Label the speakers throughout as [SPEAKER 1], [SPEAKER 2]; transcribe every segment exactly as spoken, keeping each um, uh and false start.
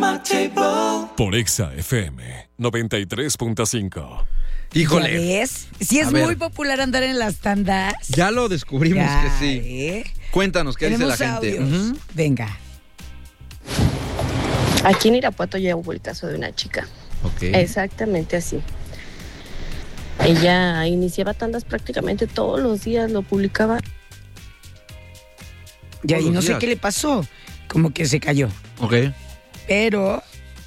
[SPEAKER 1] Informativo. Por Exa F M noventa y tres punto cinco.
[SPEAKER 2] Híjole.
[SPEAKER 3] ¿Ya ves? Sí es
[SPEAKER 2] A ver.
[SPEAKER 3] muy popular andar en las tandas.
[SPEAKER 2] Ya lo descubrimos
[SPEAKER 3] Ya,
[SPEAKER 2] que sí.
[SPEAKER 3] ¿eh?
[SPEAKER 2] Cuéntanos, ¿qué dice la
[SPEAKER 3] Tenemos
[SPEAKER 2] gente?
[SPEAKER 3] audios.
[SPEAKER 2] Ujú.
[SPEAKER 3] Venga.
[SPEAKER 4] Aquí en Irapuato ya hubo el caso de una chica.
[SPEAKER 2] Ok.
[SPEAKER 4] Exactamente así. Ella iniciaba tandas prácticamente todos los días, lo publicaba.
[SPEAKER 3] Y ahí
[SPEAKER 2] Todos
[SPEAKER 3] no
[SPEAKER 2] los
[SPEAKER 3] sé
[SPEAKER 2] días.
[SPEAKER 3] qué le pasó. Como que se cayó.
[SPEAKER 2] Ok.
[SPEAKER 3] Pero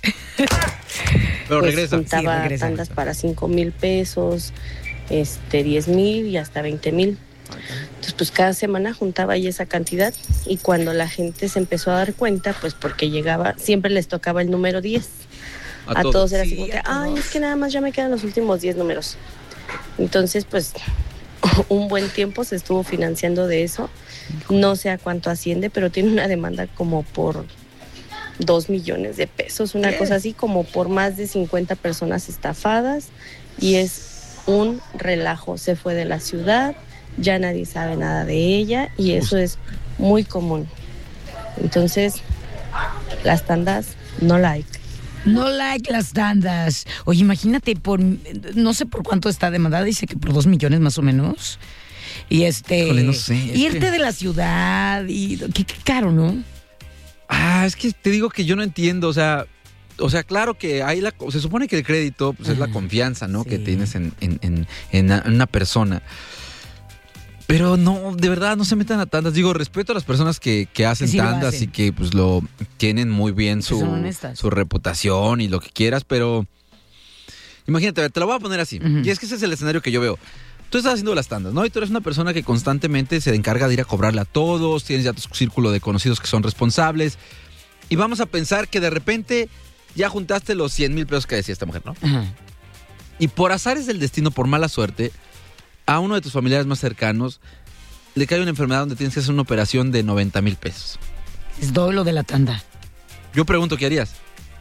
[SPEAKER 2] Pero
[SPEAKER 4] Pues
[SPEAKER 2] regresa.
[SPEAKER 4] juntaba
[SPEAKER 3] Sí, regresa.
[SPEAKER 4] tandas para cinco mil pesos, este, diez mil y hasta veinte mil. Entonces, pues cada semana juntaba ahí esa cantidad y cuando la gente se empezó a dar cuenta, pues porque llegaba, siempre les tocaba el número diez. A, todos. era así
[SPEAKER 3] Sí,
[SPEAKER 4] como que,
[SPEAKER 3] a todos.
[SPEAKER 4] ay, es que nada más ya me quedan los últimos diez números. Entonces, pues, un buen tiempo se estuvo financiando de eso. No sé a cuánto asciende, pero tiene una demanda como por dos millones de pesos, una
[SPEAKER 3] ¿Qué?
[SPEAKER 4] cosa así, como por más de cincuenta personas estafadas. Y es un relajo. Se fue de la ciudad, ya nadie sabe nada de ella y eso es muy común. Entonces, las tandas, no like.
[SPEAKER 3] no like las tandas. Oye, imagínate, por no sé por cuánto está demandada, dice que por dos millones más o menos. Y este.
[SPEAKER 2] Híjole, no sé, es
[SPEAKER 3] irte
[SPEAKER 2] que-
[SPEAKER 3] de la ciudad y qué, qué caro, ¿no?
[SPEAKER 2] Ah, es que te digo que yo no entiendo, o sea, o sea, claro que hay la, se supone que el crédito pues, es la
[SPEAKER 3] Ajá,
[SPEAKER 2] confianza, ¿no?
[SPEAKER 3] sí.
[SPEAKER 2] Que tienes en, en, en, en a- en una persona. Pero no, de verdad, no se metan a tandas. Digo, respeto a las personas que, que hacen
[SPEAKER 3] sí lo
[SPEAKER 2] tandas
[SPEAKER 3] hacen.
[SPEAKER 2] y que pues lo tienen muy bien
[SPEAKER 3] Que son
[SPEAKER 2] su,
[SPEAKER 3] honestas.
[SPEAKER 2] su reputación y lo que quieras, pero imagínate, a ver, te lo voy a poner así.
[SPEAKER 3] Ujú.
[SPEAKER 2] Y es que ese es el escenario que yo veo. Tú estás haciendo las tandas, ¿no? Y tú eres una persona que constantemente se encarga de ir a cobrarle a todos, tienes ya tu círculo de conocidos que son responsables. Y vamos a pensar que de repente ya juntaste los cien mil pesos que decía esta mujer, ¿no?
[SPEAKER 3] Ajá.
[SPEAKER 2] Y por azares del destino, por mala suerte, a uno de tus familiares más cercanos le cae una enfermedad donde tienes que hacer una operación de noventa mil pesos.
[SPEAKER 3] Es doble lo de la tanda.
[SPEAKER 2] Yo pregunto, ¿qué harías?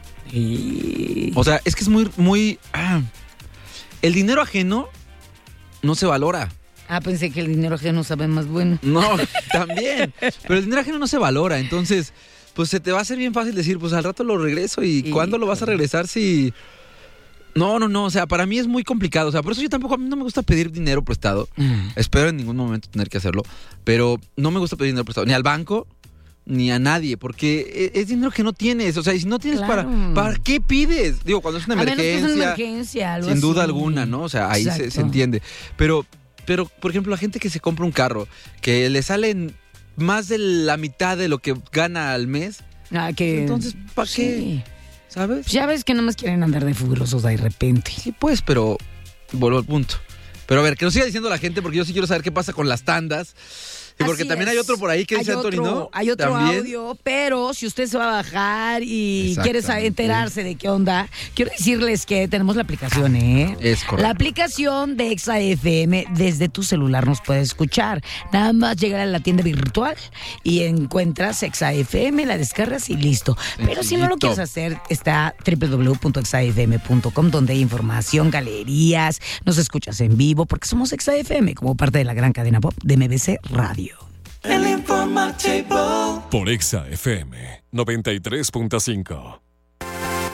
[SPEAKER 3] Y...
[SPEAKER 2] O sea, es que es muy, muy... ah, el dinero ajeno no se valora.
[SPEAKER 3] Ah, pensé que el dinero ajeno sabe más bueno.
[SPEAKER 2] No, también. Pero el dinero ajeno no se valora. Entonces, pues se te va a hacer bien fácil decir, pues al rato lo regreso. ¿Y
[SPEAKER 3] Y-
[SPEAKER 2] cuándo lo vas a regresar si...? No, no, no. O sea, para mí es muy complicado. O sea, por eso yo tampoco, a mí no me gusta pedir dinero prestado.
[SPEAKER 3] Ah.
[SPEAKER 2] Espero en ningún momento tener que hacerlo. Pero no me gusta pedir dinero prestado. Ni al banco, ni a nadie. Porque e- es dinero que no tienes. O sea, y si no tienes
[SPEAKER 3] Claro.
[SPEAKER 2] para... ¿Para qué pides? Digo, cuando es una
[SPEAKER 3] A menos que
[SPEAKER 2] emergencia...
[SPEAKER 3] es una emergencia, algo
[SPEAKER 2] Sin duda
[SPEAKER 3] así.
[SPEAKER 2] alguna, ¿no? O sea, ahí se, se
[SPEAKER 3] Exacto.
[SPEAKER 2] entiende. Pero, pero, por ejemplo, la gente que se compra un carro, que le salen más de la mitad de lo que gana al mes,
[SPEAKER 3] Ah, que...
[SPEAKER 2] entonces, ¿para qué?
[SPEAKER 3] Sí.
[SPEAKER 2] ¿Sabes?
[SPEAKER 3] Ya ves que nomás quieren andar de furiosos de repente.
[SPEAKER 2] Sí, pues, pero vuelvo al punto. Pero a ver, que nos siga diciendo la gente, porque yo sí quiero saber qué pasa con las tandas. Y porque
[SPEAKER 3] Así
[SPEAKER 2] también
[SPEAKER 3] es.
[SPEAKER 2] hay otro por ahí que dice
[SPEAKER 3] Hay
[SPEAKER 2] Anthony,
[SPEAKER 3] otro-
[SPEAKER 2] ¿no?
[SPEAKER 3] Hay otro
[SPEAKER 2] ¿También?
[SPEAKER 3] audio, pero si usted se va a bajar y quiere sa-
[SPEAKER 2] Exactamente.
[SPEAKER 3] enterarse de qué onda, quiero decirles que tenemos la aplicación, ¿eh?
[SPEAKER 2] Es correcto.
[SPEAKER 3] La aplicación de Exa F M desde tu celular nos puede escuchar. Nada más llegar a la tienda virtual y encuentras Exa F M, la descargas y listo. Pero si no lo
[SPEAKER 2] Sencillito.
[SPEAKER 3] quieres hacer, está doble u doble u doble u punto exa f m punto com, donde hay información, galerías, nos escuchas en vivo, porque somos Exa F M, como parte de la gran cadena pop de M B C Radio.
[SPEAKER 1] El Informativo. Por Exa F M noventa y tres punto cinco.